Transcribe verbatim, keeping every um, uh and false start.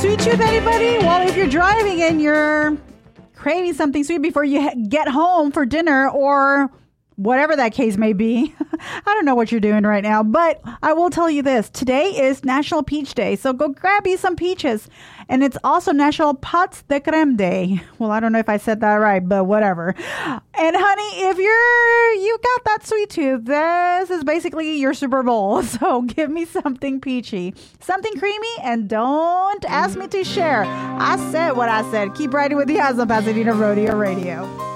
sweet tooth, anybody? Well, if you're driving and you're craving something sweet before you get home for dinner or whatever that case may be. I don't know what you're doing right now, but I will tell you this. Today is National Peach Day, so go grab you some peaches. And it's also National Pâtes de Crème Day. Well, I don't know if I said that right, but whatever. And honey, if you're you got that sweet tooth, this is basically your Super Bowl. So give me something peachy, something creamy, and don't ask me to share. I said what I said. Keep riding with the eyes on Pasadena Rodeo Radio.